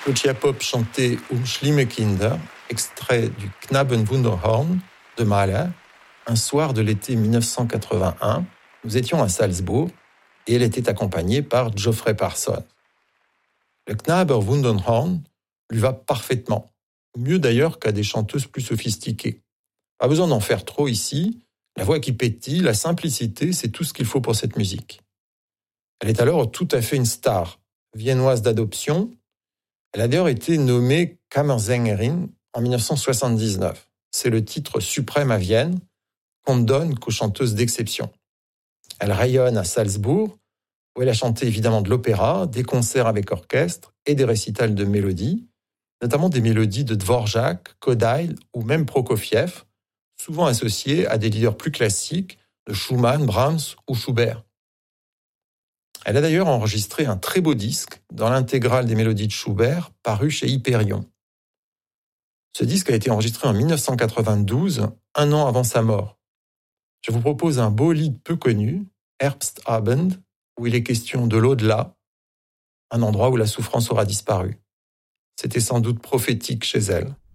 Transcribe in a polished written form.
Lucia Popp chantait Schlimme Kinder, extrait du Knabenwunderhorn de Mahler. Un soir de l'été 1981, nous étions à Salzbourg et elle était accompagnée par Geoffrey Parsons. Le Knabenwunderhorn lui va parfaitement, mieux d'ailleurs qu'à des chanteuses plus sophistiquées. Pas besoin d'en faire trop ici, la voix qui pétille, la simplicité, c'est tout ce qu'il faut pour cette musique. Elle est alors tout à fait une star, viennoise d'adoption. Elle a d'ailleurs été nommée Kammersängerin en 1979. C'est le titre suprême à Vienne qu'on ne donne qu'aux chanteuses d'exception. Elle rayonne à Salzbourg, où elle a chanté évidemment de l'opéra, des concerts avec orchestre et des récitals de mélodies, notamment des mélodies de Dvorak, Kodaï ou même Prokofiev, souvent associées à des leaders plus classiques de Schumann, Brahms ou Schubert. Elle a d'ailleurs enregistré un très beau disque dans l'intégrale des mélodies de Schubert, paru chez Hyperion. Ce disque a été enregistré en 1992, un an avant sa mort. Je vous propose un beau lied peu connu, Herbstabend, où il est question de l'au-delà, un endroit où la souffrance aura disparu. C'était sans doute prophétique chez elle.